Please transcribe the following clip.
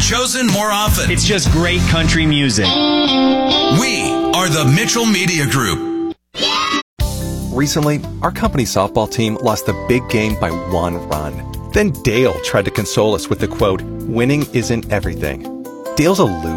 chosen more often. It's just great country music. We are the Mitchell Media Group. Recently, our company softball team lost the big game by 1 run. Then Dale tried to console us with the quote, "Winning isn't everything." Dale's a loser.